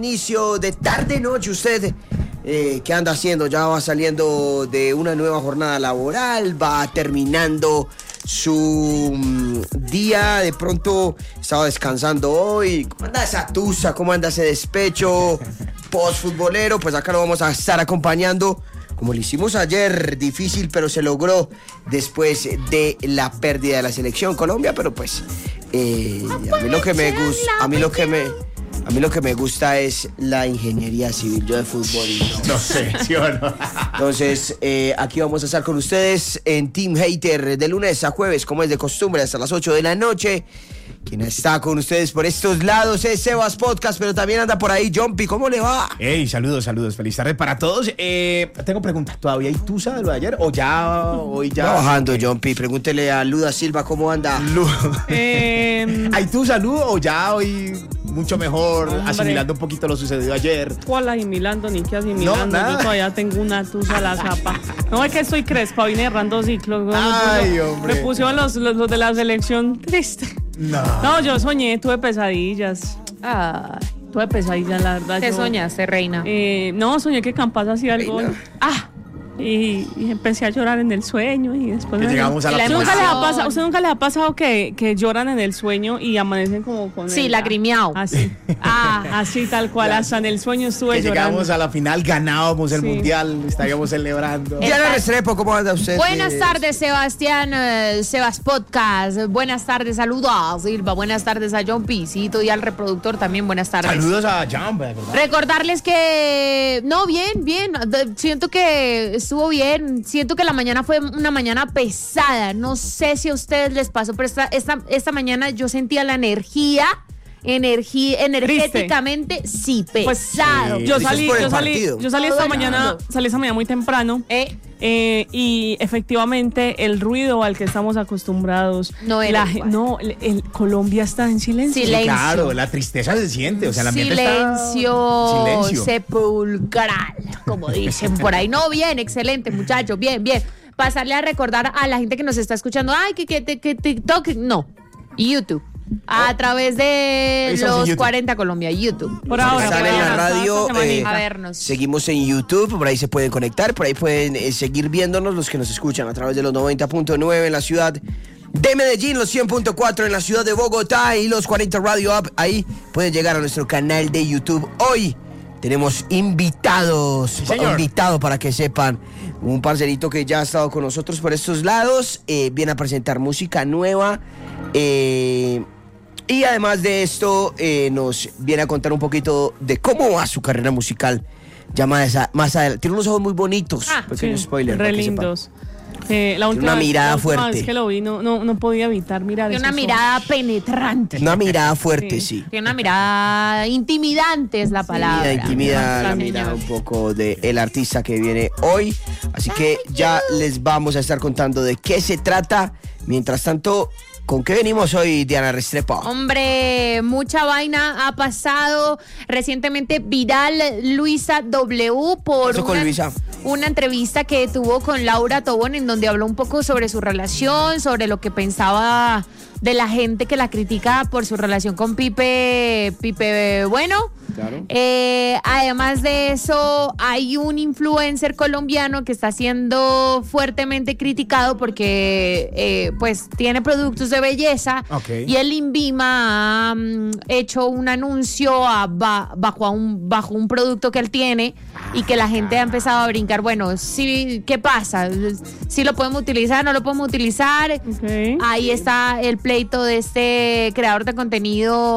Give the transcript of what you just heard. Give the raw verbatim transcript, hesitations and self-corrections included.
Inicio de tarde noche, usted eh, ¿qué anda haciendo? Ya va saliendo de una nueva jornada laboral, va terminando su um, día, de pronto estaba descansando hoy. ¿Cómo anda esa tusa? ¿Cómo anda ese despecho post-futbolero? Pues acá lo vamos a estar acompañando como lo hicimos ayer, difícil, pero se logró después de la pérdida de la selección Colombia, pero pues eh, a mí lo que me gusta, a mí lo que me A mí lo que me gusta es la ingeniería civil, yo de fútbol no, no sé, ¿sí o no? Entonces, eh, aquí vamos a estar con ustedes en Team Hater de lunes a jueves, como es de costumbre, hasta las ocho de la noche. Quien está con ustedes por estos lados es Sebas Podcast, pero también anda por ahí Jumpy. ¿Cómo le va? Hey, saludos, saludos. Feliz tarde para todos. Eh, tengo preguntas. ¿Todavía hay tusa de lo de ayer? ¿O ya, hoy ya? Va bajando, Jumpy. Pregúntele a Luda Silva cómo anda. Lu eh, ¿Hay tusa, Ludo, o ya hoy mucho mejor, hombre, asimilando un poquito lo sucedido ayer? ¿Cuál asimilando? Ni qué asimilando. No, nada. Yo todavía tengo una tusa a la zapa. No, es que estoy crespa, vine errando ciclos. Ay, me, puso, hombre. me pusieron los, los, los de la selección triste. No. No, yo soñé, tuve pesadillas. Ay, tuve pesadillas, la verdad. ¿Qué yo, soñaste, reina? Eh, no, soñé que Campas hacía algo. Reina. Ah, y, y empecé a llorar en el sueño y después Que me... llegamos a la ¿Usted final. nunca les ha pasado, ¿Usted nunca les ha pasado que, que lloran en el sueño y amanecen como con Sí, el, lagrimeado. Así, ah, así tal cual, hasta en el sueño estuve Que llorando. llegamos a la final, ganábamos el Sí. mundial, estaríamos celebrando. Eh, Diana Restrepo, ¿cómo anda usted? Buenas tardes, Sebastián, eh, Sebas Podcast. Buenas tardes, saludos a Silva. Buenas tardes a John Pisito y al reproductor también. Buenas tardes. Saludos a Jan, ¿verdad? Recordarles que, no, bien, bien. De- Siento que estuvo bien. Siento que la mañana fue una mañana pesada. No sé si a ustedes les pasó, pero esta, esta, esta mañana yo sentía la energía. Energía, energéticamente, sí, pesado. Sí. Yo Dices salí, por el yo salí, partido. yo salí Todo esta el mañana, mundo. salí esta mañana muy temprano. Eh, Eh, y efectivamente el ruido al que estamos acostumbrados No era la, igual. no, el, el- Colombia está en silencio. Sí, Silencio. claro, la tristeza se siente, o sea, el ambiente silencio, está... Silencio. sepulcral, como dicen por ahí. No, bien, excelente, muchachos, bien, bien. Pasarle a recordar a la gente que nos está escuchando, ay, que, que, que TikTok, no, YouTube. A través de Ahí estamos en los YouTube. cuarenta Colombia, YouTube. Por ahora, Sale en la vayan a radio, toda esta semanita. A vernos. Seguimos en YouTube, por ahí se pueden conectar, por ahí pueden eh, seguir viéndonos los que nos escuchan a través de los noventa punto nueve en la ciudad de Medellín, los cien punto cuatro en la ciudad de Bogotá y los cuarenta Radio App. Ahí pueden llegar a nuestro canal de YouTube. Hoy tenemos invitados, Sí, señor. invitado para que sepan, un parcerito que ya ha estado con nosotros por estos lados, eh, viene a presentar música nueva. Eh, Y además de esto, eh, nos viene a contar un poquito de cómo va su carrera musical. Ya más, a- más adelante. Tiene unos ojos muy bonitos. Ah, pequeño Sí, spoiler. re para que sepan. lindos. Eh, la última, una mirada la última fuerte. vez que lo vi no, no, no podía evitar mirar Tiene una esos mirada penetrante. Una mirada fuerte, Sí. sí. Tiene una mirada intimidante, es la palabra. Mira, intimida la Sí, mirada señor. un poco del artista que viene hoy. Así que ya les vamos a estar contando de qué se trata. Mientras tanto, ¿con qué venimos hoy, Diana Restrepo? Hombre, mucha vaina ha pasado. Recientemente viral Luisa W por Eso con una, Luisa. una entrevista que tuvo con Laura Tobón en donde habló un poco sobre su relación, sobre lo que pensaba de la gente que la critica por su relación con Pipe, Pipe Bueno. Claro. Eh, además de eso, hay un influencer colombiano que está siendo fuertemente criticado porque eh, pues tiene productos de belleza. Ok. Y el INVIMA ha mm, hecho un anuncio a- ba- bajo, a un, bajo un producto que él tiene y que la gente ha empezado a brincar. Bueno, sí, ¿qué pasa? ¿Sí lo podemos utilizar? ¿No lo podemos utilizar? ojos. Ok. Ahí está el pleito de este creador de contenido